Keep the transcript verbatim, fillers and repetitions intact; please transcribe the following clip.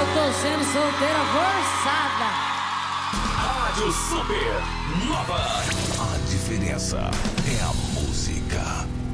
tô sendo solteira forçada. Rádio Super Nova. A diferença é a música.